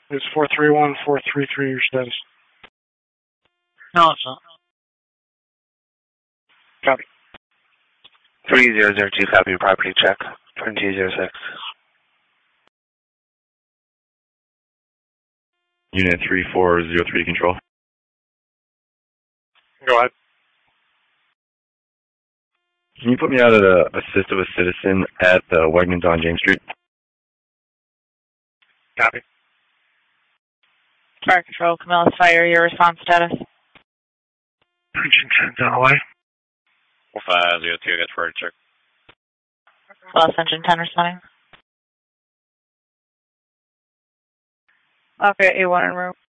It's 431-433, your status. No, it's not. Copy. 3002, copy, property check. 2206. Unit 3403 control. Go ahead. Can you put me out at a assist of a citizen at the Wegmans on James Street? Copy. Fire Control, Camillus Fire, your response status? Engine 10's on the way. 4502, get fire check. Lost Engine 10 responding. Okay, A1 en route.